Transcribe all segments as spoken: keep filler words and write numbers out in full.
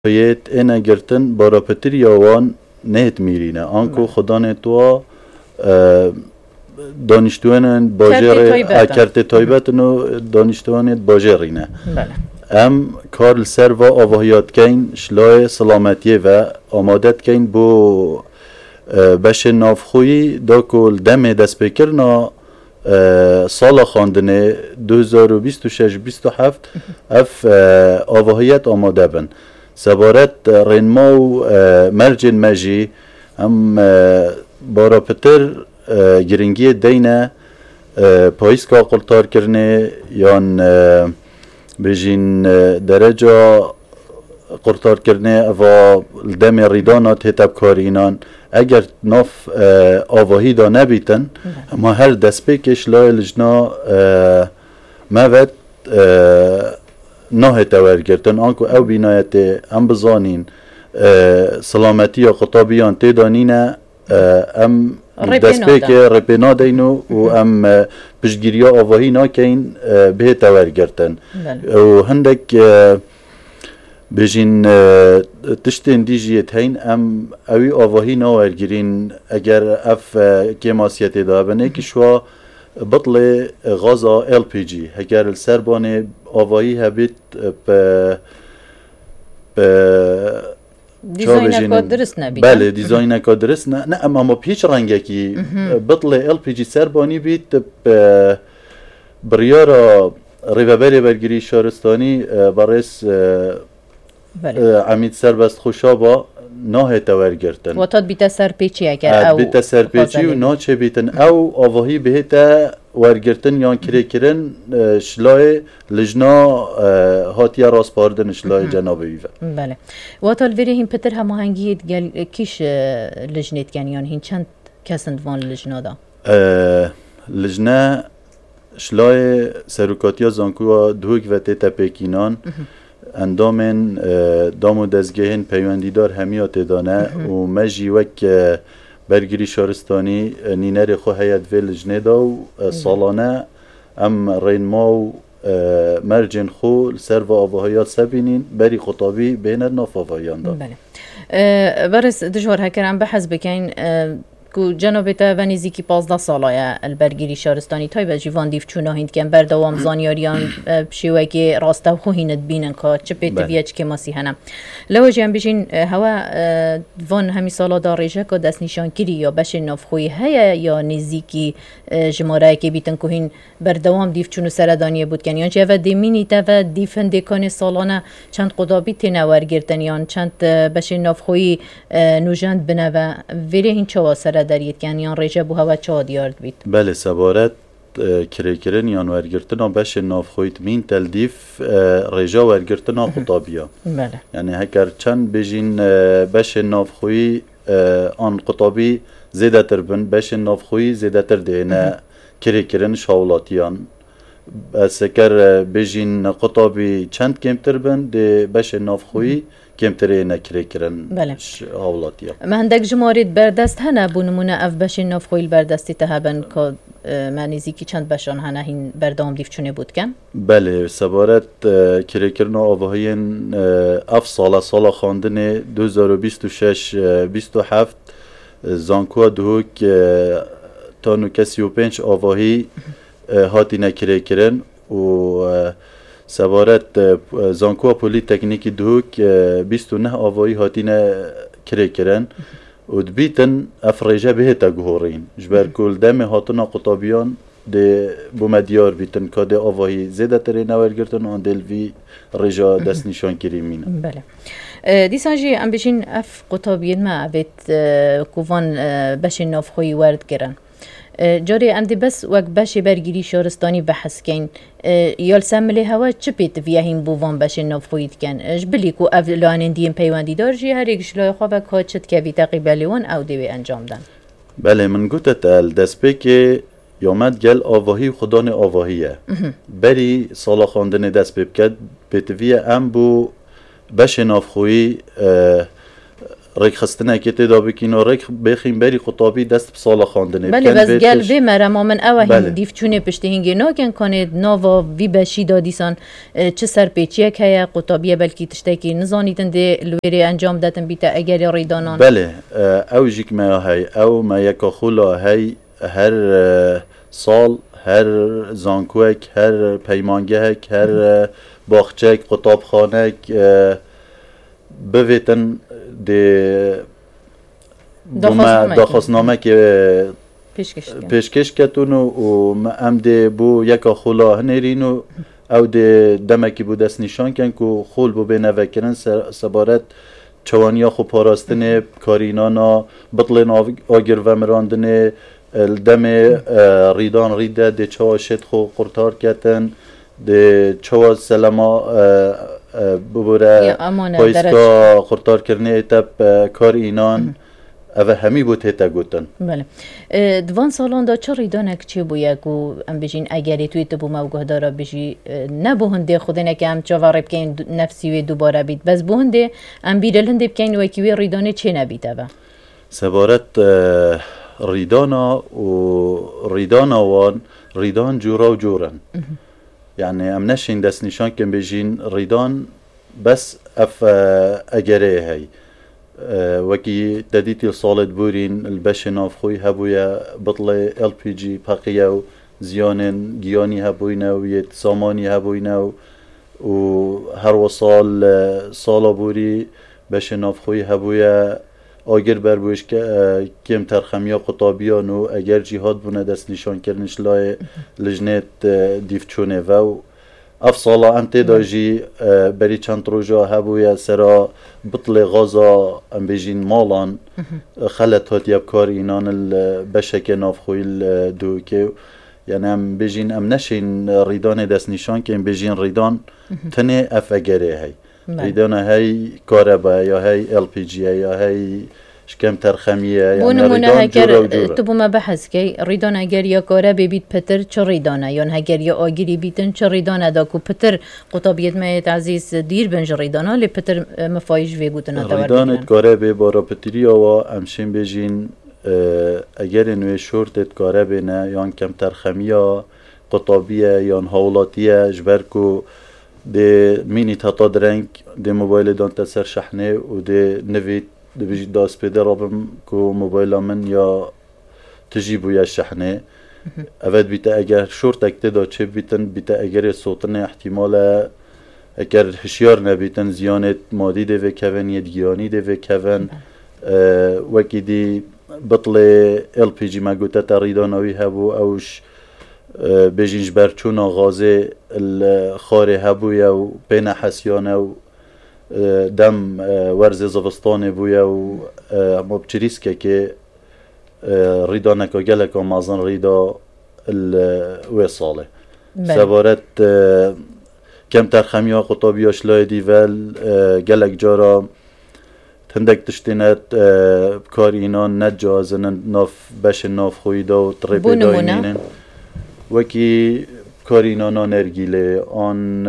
هیت اینا گرتن برای پتری آوان نهت میرینه آنکو خدا نتوا دانشجویان باجر اکرت تایبتن و دانشجویان باجرینه. ام کارل سر و آواهیات کین شلای سلامتیه و آمادت کین بو بش نافخویی دا کل دم دست بکرنا سال خواندنه دو هزار و بیست و شش بیست و هفت اف آواهیت آماده بن. سبارت رنما و مرجن مجی هم بارا پتر گرنگی دینه پاییس که قلتار کرنه یان بجین درجه قلتار کرنه و دم ریدانات هتاب کارینان اگر ناف آواهی دا نبیتن اما هر دست بکش لای لجنا موت نه تورگرتن آنکو او بینایت ام بزانین سلامتی یا خطابیان تیدانینه ام دست بکه رپینا دینو و ام پشگیری آواهی ناکین به تورگرتن و هندک بجین تشتین دیجیت هین ام اوی آواهی ناورگیرین اگر اف کماسیت دابنه کشوا بطل غازا ال پی جی هگر السربانه آواهی هبیت ب ب دیزاین کد درست نبید. بله دیزاین کد درست نه نه اما ما پیچ رنگی کی بطل ال پی جی سربانی بیت ب بریارا ریوبری برگری شهرستانی برس عمید سربست خوشابا نه تورگرتن و تا بیت سر پیچی اگر او بیت سر پیچی و نه چه بیتن او آواهی بهت ورگرتن یا کری کرن شلای لجنا هاتیا راس پاردن شلای جنابی و بله و تا الوری هم پتر هم هنگیت گل کیش لجنت کنیان هین چند کسند وان لجنا دا لجنا شلای سرکاتیا زانکو دوگ و تیتا پیکینان اندامن دامو دزگهن پیوندیدار همیات دانه و مجی وک برگری شارستانی نینر خو هیاد ویلجنه دا و سالانه ام رینما و مرجن خو سر و آواهیات سبینین بری خطابی بین ناف آواهیان دا. بله برس دجور هکرم بحث بکن کو جنابتا و نزیکی پازده ساله البرگری شهرستانی تای و جوان دیف چونه هند کن بردوام زانیاریان بشیوه که راسته خو هیند بینن که چه پیت ویچ که ماسی هنم لو جیم بجین هوا وان همی سالا داریجه که دست نشان کری یا بشه نافخوی هیا یا نزیکی جماره که بیتن که هین بردوام دیف چونه سردانیه بود کن یان چه و دیمینی تا و دیفن دیکان سالانه چند قدابی تنور گرتن یان چند بشه نافخوی نوجند بنه و ویره هین چوا سر دارید که یان ریجه بو هوا چه دیارد بید. بله سبارت کریکرن یان ورگرتنا بش نافخویت مین تلدیف ریجه ورگرتنا خطابیا. بله. یعنی هکر چند بجین بش نافخوی آن خطابی زیاده تر بن بش نافخوی زیاده تر دینه کریکرن شاولاتیان. بس هکر بجین خطابی چند کم تر بن ده بش نافخوی کم تری نکری کرن حالاتیا. مهندک جمارید بردست هنه بونمونه اف بشه نافخویل بردستی تهبن که معنیزی که چند بشان هنه هین بردام دیف چونه بود کن؟ بله سبارت کری کرن آواهین اف ساله ساله خواندن دو هزار و بیست و شش بیست و هفت زانکو دوک تانو کسی و پنج آواهی هاتی نکری کرن و سوارت زانکو پولی تکنیکی دوک بیست و نه آوایی هاتینه کری کرن و دبیتن افریجه به تگهورین جبر کل دم هاتنا قطابیان ده بومدیار بیتن که ده آوایی زیده تری نورگرتن آن دلوی ریجا دست نشان کریمین. بله. دیسانجی ام بشین اف قطابیان ما بیت کوفان بشین نافخوی ورد کرن. جاری اندی بس وقت بشه برگیری شهرستانی بحث کن یال سملی هوا چه پیت ویاهیم بوان بشه نافخویت کن جبلی کو اولان اندیم پیوندی دار جی هر یک شلای خوابه که چت که وی تقیبلیون او دیوی انجام دن. بله من گوتت ال دست به که یامد گل آواهی خدان آواهیه بری سالا خواندن دست به بکد پیت ویا ام بو بشه نافخوی ریک خستنه که تدا بکین و ریک بخیم بری خطابی دست بسالا خواندنه. بله بس گل به مرا من اوه هنگ دیف چونه پشته هنگی ناکن کنه ناوا وی بشی دادیسان چه سرپیچیه که خطابیه بلکی تشته که نزانیدن ده لوری انجام دادن بیتا اگر ریدانان. بله او جیک ما هی او ما یک خولا هی هر سال هر زانکوک هر پیمانگه هر باخچه خطاب خانه بویتن ده داخستنامه که پیشکش کتون و ام ده بو یکا خولا هنرینو او ده دمکی بو دست نشان کن که خول بو بینه وکرن سبارت چوانیا خو پاراستن کارینانا بطلن آگر و مراندن الدم ریدان ریده ده چوا شد خو قرطار کتن ده چوا سلما ببوره پایسکا قرطار کرنه ایتب کار اینان اوه همی بود هیتا گوتن. بله. دوان سالان دا چه ریدانک چی بویا که ام بجین اگری توی تبو موگه دارا بجی نبوهنده خودنه که ام چواره بکن نفسی و دوباره بید بس بوهنده ام بیرلنده بکن و اکیوی ریدانه چه نبید اوه؟ سبارت ریدانا و ریدانا وان ریدان جورا و جورن يعني ام نشين دست نشان كم بيجين ريدان بس اف اجري هاي أه وكي تديتي صالد بورين البشناف خوي هبويا بطلي ال بي جي باقيا زيانن جياني هبوينا ويت ساماني هبوينا وهر وصال صالا بوري بشناف خوي هبويا آگر بر بوش که کم ترخمیا قطابیان و اگر جهاد بونه دست نشان کردنش لای لجنت دیفچونه و اف سالا ام تداجی بری چند روزا هبویا سرا بطل غازا ام بجین مالان خلط هات یبکار اینان البشک نافخوی دو که یعنی ام بجین ام نشین ریدان دست نشان که ام بجین ریدان تنه اف اگره هی ریدان هی کاربا یا هی ال پی جی یا هی شکم ترخمیه یعنی ریدان جورا و جورا تو بوما بحث که ریدان اگر یا کاربا بیت پتر چه ریدانه یا اگر یا آگیری بیتن چه ریدانه دا کو پتر قطابیت مایت عزیز دیر بنج ریدانه لی پتر مفایش وی گوتنا تاور ریدان کاربا بارا پتری آوا امشین بجین اگر نوی شورتت کاربا نه یا کم ترخمیه قطابیه یا هولاتیه جبرکو ده مینی تا درنگ ده موبایل دان تسر شحنه و ده نوید ده بيجي داس بيدر رابم كو موبايل من يا تجيبو يا شحنه افاد بيتا اگر شورتك تدا چه بيتن بيتا اگر صوتنا احتمال اگر هشيار نبيتن زيانت مادي ده و كون يدگياني ده و كون اه وكي دي بطل ال بي جي ما قوتا تريدانوي هبو اوش اه بيجينج برچونا غازي الخاري هبو يا بين حسيانه و دم ورز زوستانه بویا و مبچریسکه که ریدا نکا گلک و مازن ریدا الوصاله سوارت کم ترخمیا قطابیاش لای دیول گلک جارا تندک تشتینت کار اینان نجازن ناف بش ناف خویدا و تریبی داینینن وکی کار اینان نرگیله آن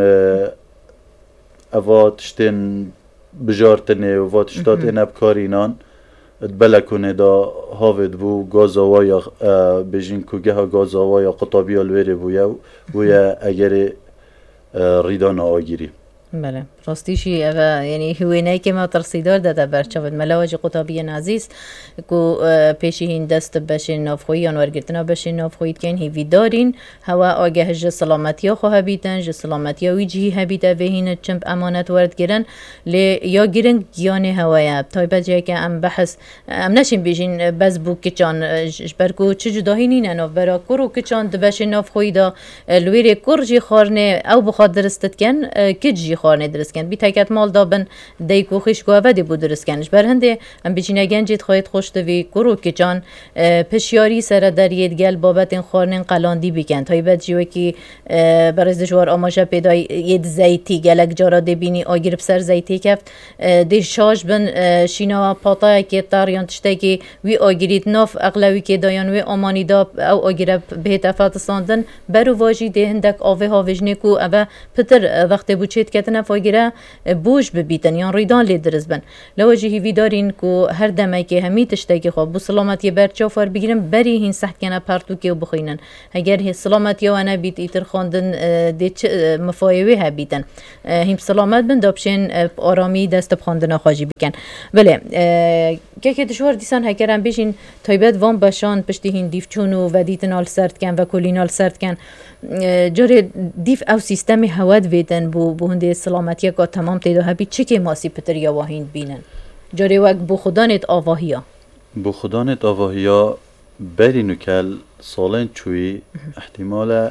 اوات شتن بجارتنه و وات شتات اینب کارینان بلکونه دا هاود بو گازاوایا بجین کوگه ها گازاوایا قطابی الوری بویا بویا اگر ریدان آگیری بله راستیشی اوه یعنی هوینه که ما ترسیدار داده برچاود ملاواج قطابی نازیز کو پیشی هین دست بشین نافخوی یا نورگرتنا بشین نافخویت کن هیوی دارین هوا آگه جه سلامتی ها خواه بیتن جه سلامتی ها ویجی هبیده و هین چمپ امانت ورد گرن لی یا گرن گیان هوایا تایبت جای که ام بحث ام نشین بیشین بز بو کچان برکو چه جداهی نینن برا کرو کچان دبشین نافخوی دا لویر کر جی خارنه او بخواد درستت کن کج جی خارنه درست کن بی تاکت مال دابن دیکو خیش گوه بود درست کنش بر هنده ام بیچینه گنجید خواهید خوشت وی کرو که جان پشیاری سر درید گل بابت این خارنین قلاندی بکن تایی بد جیوه که برای دشوار آماشه پیدا ید زیتی گلک جارا دبینی آگیر بسر زیتی کفت دی شاش بن شینا پاتا که تاریان تشته که وی آگیرید ناف اغلوی که دایان وی آمانی داب او آگیر بهت افات ساندن برو واجی ده هندک آوه ها وجنه کو اوه پتر وقت بوچید کتنه فاگیره که بوش ببیتن یا ریدان لی درز بن لو جهی ویدارین کو هر دمه که همی تشتکی خواب بو سلامتی برچافر بگیرن بری هین سخت کنه پرتو که بخوینن اگر هی سلامتی و انا بیت ایتر خواندن دی مفایوی ها بیتن هم سلامت بن دابشین آرامی دست بخواندن خواجی بکن بله که که دشوار دیسان هکرم بیشین تایبت وان باشان پشتی هین دیف چونو و دیتنال سرد کن و کلینال سرد کن جوری دیف او سیستمی هواد ویدن بو بو هنده سلامتی که تمام تیدا هبی چه که ماسی پتر یا واهین بینن جوری وقت بو خدانت آواهیا بو خدانت آواهیا بری نکل سالن چوی احتمال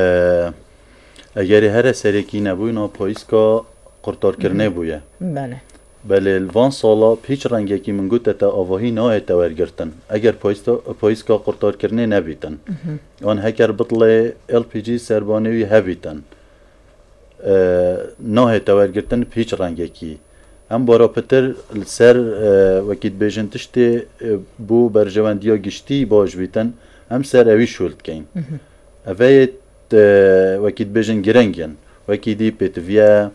اگر هر سرکی نبوی نا پایسکا قرطار کرنه بویه بله بله الوان سالا پیچ رنگی که من گوته تا آواهی ناه تورگرتن اگر پایسکا قرطار کرنه نبیتن آن هکر بطل ال پی جی سربانوی هبیتن ناه تورگرتن پیچ رنگی که هم بارا پتر سر وکید بیجن تشتی بو برجواندیا گشتی باش بیتن هم سر اوی شولد کن اوی وکید بیجن گرنگن وکیدی پیتویا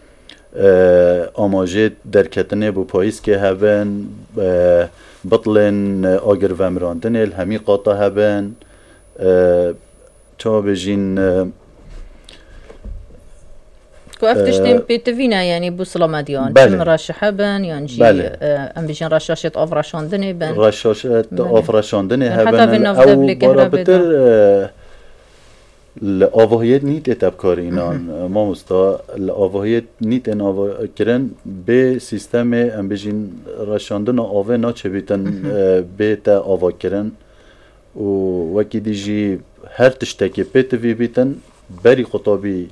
آماجه درکتنه بو پاییس که هبن بطلن آگر ومراندن الهمی قاطع هبن تا بجین کو افتشتیم پیتوینا یعنی بو سلامتیان بله. چون رشحه بن یعنی جی بله. ام بجین رشاشت آفراشاندنه بن رشاشت آفراشاندنه حتی هبن به ناف او دبل که بارا هربه بتر الآواهیت نیت اتبکار اینان ما مستا الآواهیت نیت ان آوا کرن به سیستم ام بجین رشاندن آوه نا چه بیتن به تا آوا کرن و وکی دیجی هر تشتکی پیتوی بیتن بری خطابی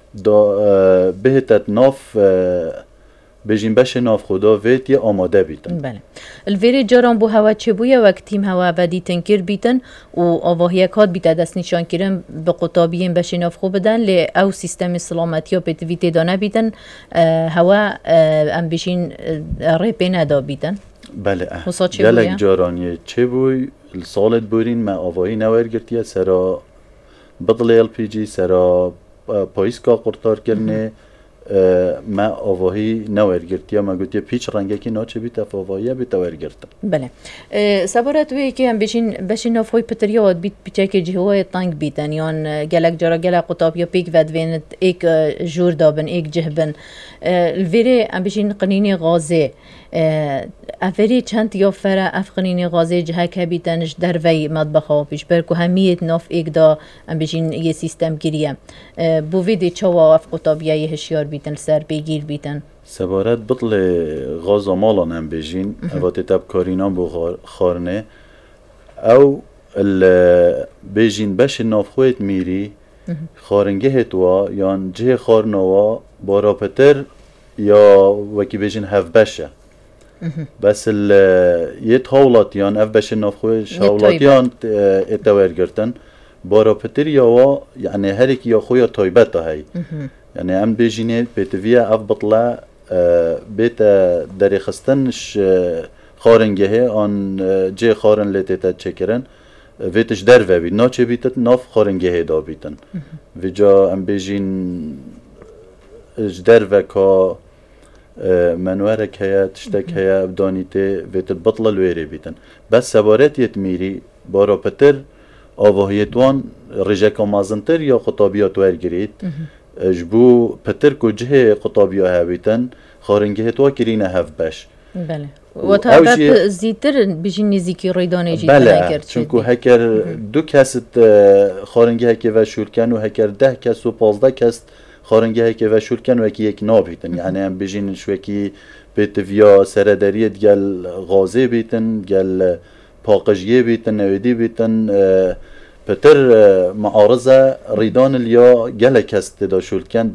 دا بهتت ناف بجین بش ناف خدا ویت یا آماده بیتن بله الویری جاران بو هوا چه بویه وقت تیم هوا بدی تنکر بیتن و آواهی کات بیت دست نشان کرن به قطابیم بش ناف خو بدن لی او سیستم سلامتی و پیتویت دانه بیتن هوا ام بشین ریپی ندا بیتن بله گلک جارانیه چه بوی سالت بورین ما آواهی نورگرتیه سرا بطل ال پی جی سرا پایسکا قرطار کرنه ما آواهی نورگرتیه ما گوتیه پیچ رنگه که ناچه بیت افاواهیه بیت ورگرتن بله سبارت وی که هم بشین بشین نافوی پتریاد بیت بیچه که جهوای تانگ بیتن یان گلک جرا گلک قطاب یا پیک ودوینت ایک جور دابن ایک جهبن الویره هم بشین قنینی غازه افری چند یا فرا افقنینی غازه جه که بیتنش در وی مطبخ و پیش برکو همیت ناف ایک دا هم بشین یه سیستم گیریه بو ویدی چوا اف قطابیه یه هشیار بیتن سر بگیر بیتن سبارت بطل غاز مالان هم بجین اوات تب کارینان بو خارنه او بجین بش نافخویت میری خارنگه هتوا یان جه خارنوا بارا پتر یا وکی بجین هف بشه بس یه هاولاتیان اف بش نافخویش هاولاتیان اتوار گرتن بارا پتر یا یعنی هر یک یا خویا تایبت هایی یعنی ام بجینه پیتویا اف بطلا بیت دری خستنش خارنگه آن جه خارن لیتت چکرن ویتش در و بید ناچه بیتت ناف خارنگه دا بیتن ویجا ام بجین در و که منوارک هیا تشتک هیا بدانیته ویتت بطل الویری بیتن بس سبارت یت میری بارا پتر آواهیتوان رجاک مازنتر یا خطابیات ورگرید جبو پتر کو جه قطابیا هبیتن خارنگه تو کرینه هف باش بله و تا زیتر بجین نزیکی ریدانه جیت بله چونکو هکر دو کست خارنگه هکی و شورکن و هکر ده کس و پازده کس خارنگه هکی و شورکن و هکی یک نابیتن یعنی هم بجین شوکی بیتویا سرداریت گل غازه بیتن گل پاقجیه بیتن نویدی بیتن پتر معارضه ریدان الیا گل کست دا شورکن